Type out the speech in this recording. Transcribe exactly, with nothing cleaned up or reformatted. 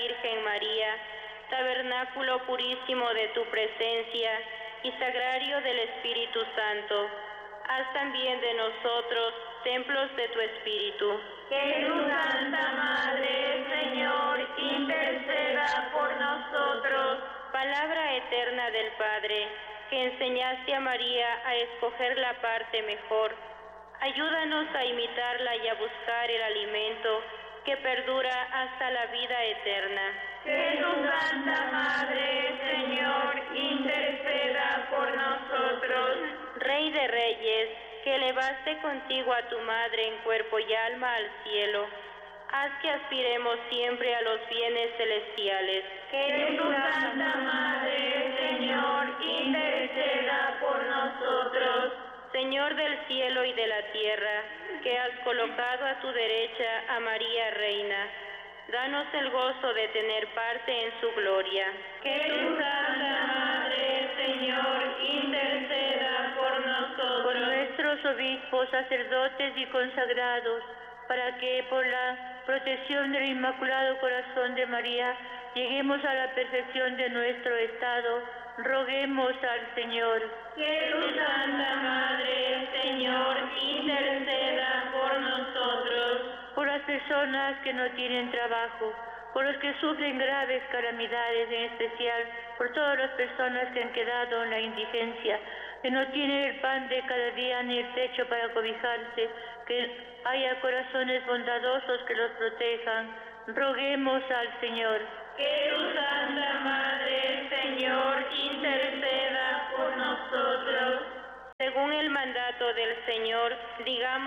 Virgen María, tabernáculo purísimo de tu presencia y sagrario del Espíritu Santo. Haz también de nosotros templos de tu Espíritu. Que tu Santa Madre, Señor, interceda por nosotros. Palabra eterna del Padre, que enseñaste a María a escoger la parte mejor, ayúdanos a imitarla y a buscar el alimento que perdura hasta la vida eterna. Que tu Santa Madre, Señor, interceda por nosotros. Rey de Reyes, que elevaste contigo a tu Madre en cuerpo y alma al cielo, haz que aspiremos siempre a los bienes celestiales. Que tu Santa Madre, Señor, interceda por nosotros. Señor del cielo y de la tierra, que has colocado a tu derecha a María Reina, danos el gozo de tener parte en su gloria. Que tu Santa Madre, Señor, interceda por nosotros. Por nuestros obispos, sacerdotes y consagrados, para que por la protección del Inmaculado Corazón de María lleguemos a la perfección de nuestro estado, roguemos al Señor. Que tu Santa Madre, Señor, interceda por nosotros. Por las personas que no tienen trabajo, por los que sufren graves calamidades, en especial por todas las personas que han quedado en la indigencia, que no tienen el pan de cada día ni el techo para cobijarse, que haya corazones bondadosos que los protejan. Roguemos al Señor. Que tu Santa Madre, Señor, interceda por nosotros. Según el mandato del Señor, digamos